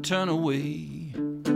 turn away.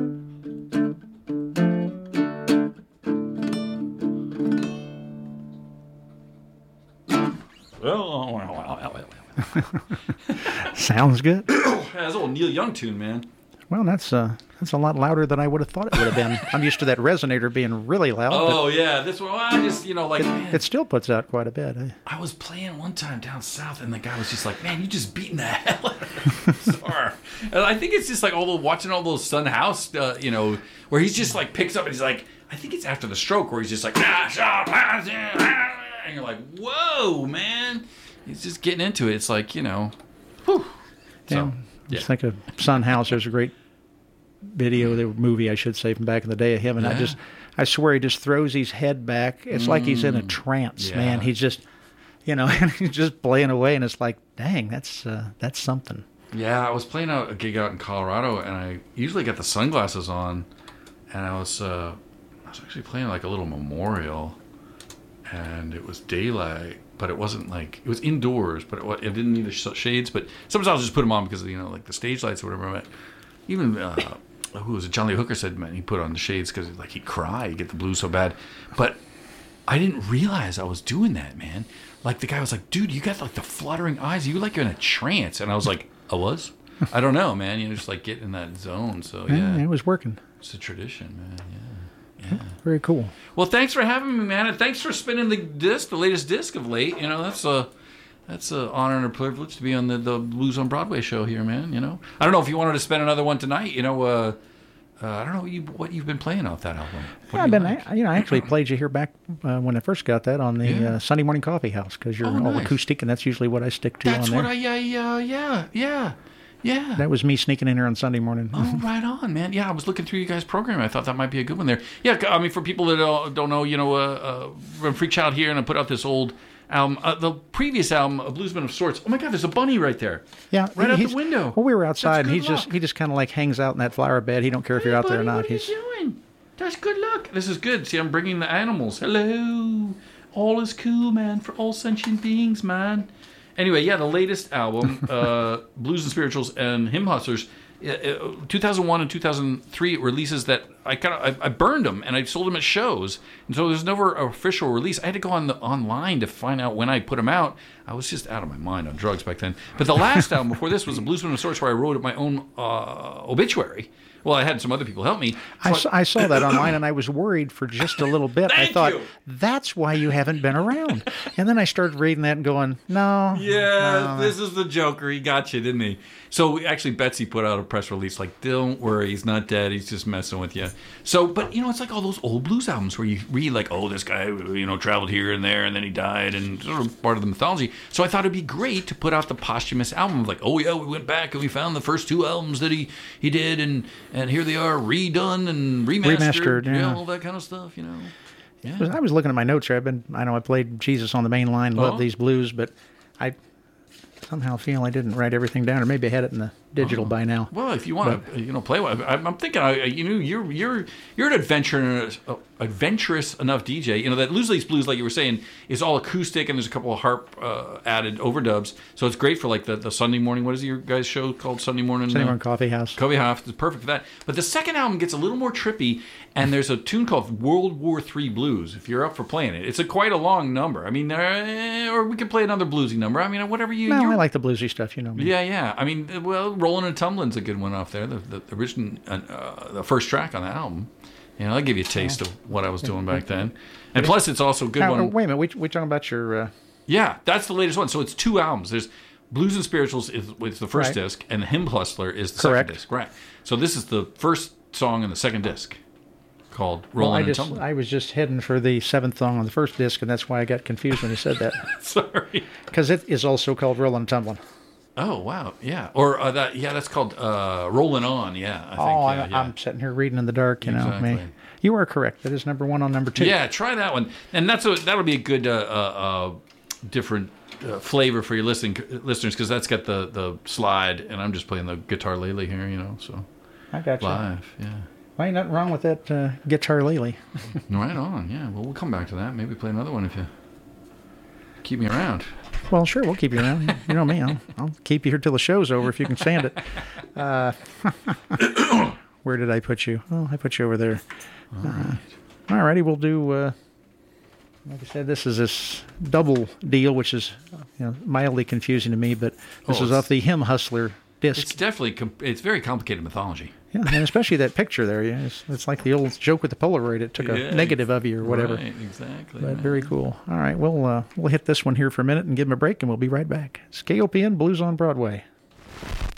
Sounds good. That's an old Neil Young tune, man. Well, that's a lot louder than I would have thought it would have been. I'm used to that resonator being really loud. Oh, yeah. This one, I just, it still puts out quite a bit. I was playing one time down south, and the guy was just like, man, you just beating the hell out of it. Sorry. And I think it's just like watching all those Son House, where he's just like picks up and he's like, I think it's after the stroke where he's just like, and you're like, whoa, man. He's just getting into it. It's like, whew. So, Just think of Son House. There's a great video, the movie, I should say, from back in the day of him. And I swear he just throws his head back. It's like he's in a trance, man. He's just, and he's just playing away. And it's like, dang, that's something. Yeah, I was playing a gig out in Colorado, and I usually get the sunglasses on. And I was actually playing like a little memorial. And it was daylight. But it wasn't like, it was indoors, but it didn't need the shades. But sometimes I'll just put them on because, like the stage lights or whatever. But even, who was it? John Lee Hooker said, man, he put on the shades because he'd cry, he'd get the blues so bad. But I didn't realize I was doing that, man. Like the guy was like, dude, you got like the fluttering eyes. You like you're in a trance. And I was like, I was? I don't know, man. Just like get in that zone. So yeah. It was working. It's a tradition, man. Yeah. Very cool. Well, thanks for having me, man, and thanks for spinning the latest disc of late. That's a honor and a privilege to be on the Blues on Broadway show here, man. I don't know if you wanted to spin another one tonight. I don't know what you've been playing off that album. I actually played you here back when I first got that on the Sunday Morning Coffee House because you're all acoustic, and that's usually what I stick to. That's on there. Yeah. That was me sneaking in here on Sunday morning. Oh, right on, man. Yeah, I was looking through you guys' program. I thought that might be a good one there. Yeah, I mean, for people that don't know, from Freak Child here, and I put out this old album, the previous album, A Bluesman of Sorts. Oh my God, there's a bunny right there. Yeah, right out the window. Well, we were outside, and he just kind of like hangs out in that flower bed. He don't care if you're out there or not. What are you doing? That's good luck. This is good. See, I'm bringing the animals. Hello. All is cool, man, for all sentient beings, man. Anyway, yeah, the latest album, Blues and Spirituals and Hymn Hustlers, 2001 and 2003 it releases that I burned them and I sold them at shows, and so there's never an official release. I had to go online to find out when I put them out. I was just out of my mind on drugs back then. But the last album before this was A Bluesman of Sorts, where I wrote my own obituary. Well, I had some other people help me. So I saw that online, and I was worried for just a little bit. I thought, that's why you haven't been around. And then I started reading that and going, no. Yeah, this is the Joker. He got you, didn't he? So actually, Betsy put out a press release like, don't worry, he's not dead. He's just messing with you. So, but, it's like all those old blues albums where you read like, oh, this guy, traveled here and there, and then he died, and sort of part of the mythology. So I thought it'd be great to put out the posthumous album of like, oh, yeah, we went back and we found the first two albums that he did, and here they are redone and remastered, all that kind of stuff, Yeah. I was looking at my notes here. I played Jesus on the Main Line, love these blues, but I somehow feel I didn't write everything down, or maybe I had it in the digital by now. Well, if you want to, play one, I'm thinking, you're an adventurous enough DJ. That Loose Leaf Blues, like you were saying, is all acoustic, and there's a couple of harp added overdubs, so it's great for like the Sunday morning. What is your guys' show called? Sunday morning Coffee House. Coffee House is perfect for that. But the second album gets a little more trippy, and there's a tune called World War III Blues. If you're up for playing it, it's quite a long number. I mean, or we could play another bluesy number. I mean, whatever you. No, I like the bluesy stuff. Yeah. I mean, well, Rollin' and Tumbling's a good one off there. The original, the first track on the album. I'll give you a taste of what I was doing back then. And plus, it's also a good one. Wait a minute, we talking about your... Yeah, that's the latest one. So it's two albums. There's Blues and Spirituals is the first disc, and the Hymn Hustler is the second disc. Right. So this is the first song in the second disc, called Rollin' and Tumbling. I was just heading for the seventh song on the first disc, and that's why I got confused when you said that. Sorry. Because it is also called Rollin' and Tumbling. Oh, wow. Yeah. Or that's called Rollin' On. Yeah. I think. I'm sitting here reading in the dark, Exactly. You are correct. That is number one on number two. Yeah, try that one. And that'll be a good different flavor for your listeners, because that's got the slide, and I'm just playing the guitar lele here, so. I got you. Live, yeah. Well, ain't nothing wrong with that guitar lele. Right on, yeah. Well, we'll come back to that. Maybe play another one if you... keep me around. Well, sure, we'll keep you around. You know me, I'll keep you here till the show's over if you can stand it. Where did I put you? Oh, I put you over there. All righty, we'll do. Like I said, this is this double deal, which is mildly confusing to me, but this is off the Hymn Hustler disc. It's definitely it's very complicated mythology. Yeah, and especially that picture there. Yeah, it's like the old joke with the Polaroid. It took a negative of you or whatever. Right, exactly. But very cool. All right, we'll hit this one here for a minute and give them a break, and we'll be right back. It's KOPN Blues on Broadway.